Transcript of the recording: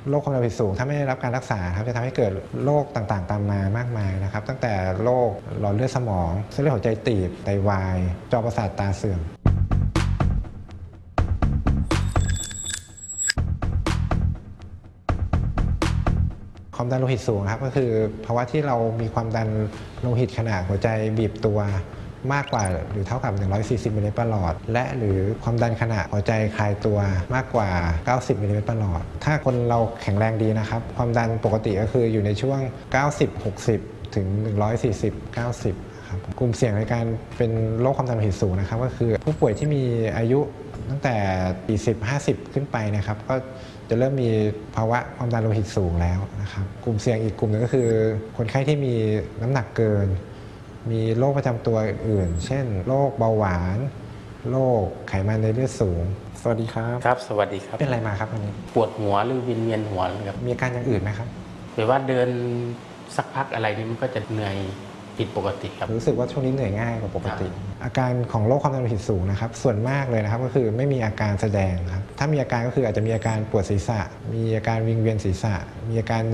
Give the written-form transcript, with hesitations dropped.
โรคความดันโลหิตสูงถ้าไม่ได้รับการรักษาครับจะทำให้เกิดโรคต่างๆตามมามากมายนะครับตั้งแต่โรคหลอดเลือดสมองเส้นเลือดหัวใจตีบไตวายจอประสาทตาเสื่อมความดันโลหิตสูงครับก็คือภาวะที่เรามีความดันโลหิตขณะหัวใจบีบตัวมากกว่าหรือเท่ากับ140มิลลิลิตรประหลอดและหรือความดันขณะหัวใจคลายตัวมากกว่า90มิลลิลิตรประหลอดถ้าคนเราแข็งแรงดีนะครับความดันปกติก็คืออยู่ในช่วง90-60ถึง140-90ครับกลุ่มเสี่ยงในการเป็นโรคความดันโลหิตสูงนะครับก็คือผู้ป่วยที่มีอายุตั้งแต่40-50ขึ้นไปนะครับก็จะเริ่มมีภาวะความดันโลหิตสูงแล้วนะครับกลุ่มเสี่ยงอีกกลุ่มนึงก็คือคนไข้ที่มีน้ำหนักเกินมีโรคประจำตัวอื่นเช่นโรคเบาหวานโรคไขมันในเลือดสูงสวัสดีครับครับสวัสดีครับเป็นอะไรมาครับวันนี้ปวดหัวหรือวิงเวียนหัวครับมีอาการอย่างอื่นไหมครับหรือว่าเดินสักพักอะไรนี่มันก็จะเหนื่อยผิดปกติครับรู้สึกว่าช่วงนี้เหนื่อยง่ายกว่าปกติอาการของโรคความดันโลหิตสูงนะครับส่วนมากเลยนะครับก็คือไม่มีอาการแสดงครับถ้ามีอาการก็คืออาจจะมีอาการปวดศีรษะมีอาการวิงเวียนศีรษะมีอาการ